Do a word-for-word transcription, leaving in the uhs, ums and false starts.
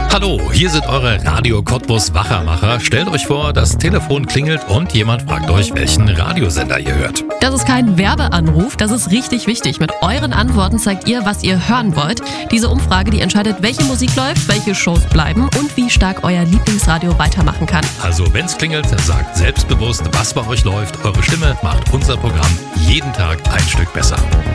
Hallo, hier sind eure Radio Cottbus Wachermacher. Stellt euch vor, das Telefon klingelt und jemand fragt euch, welchen Radiosender ihr hört. Das ist kein Werbeanruf, das ist richtig wichtig. Mit euren Antworten zeigt ihr, was ihr hören wollt. Diese Umfrage, die entscheidet, welche Musik läuft, welche Shows bleiben und wie stark euer Lieblingsradio weitermachen kann. Also wenn's klingelt, sagt selbstbewusst, was bei euch läuft. Eure Stimme macht unser Programm jeden Tag ein Stück besser.